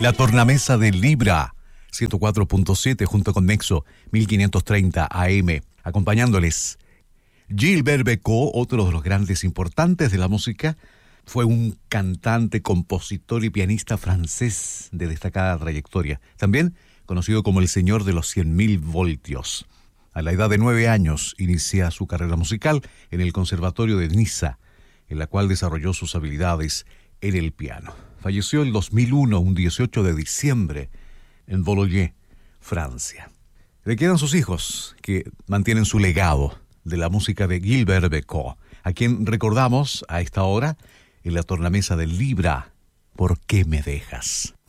La tornamesa de Libra, 104.7 junto con Nexo, 1530 AM, acompañándoles. Gilbert Bécaud, otro de los grandes importantes de la música, fue un cantante, compositor y pianista francés de destacada trayectoria. También conocido como el señor de los 100.000 voltios. A la edad de 9 años inicia su carrera musical en el Conservatorio de Niza, en la cual desarrolló sus habilidades en el piano. Falleció el 2001, un 18 de diciembre, en Boulogne, Francia. Le quedan sus hijos, que mantienen su legado de la música de Gilbert Bécaud, a quien recordamos a esta hora en la tornamesa de Libra, ¿Por qué me dejas?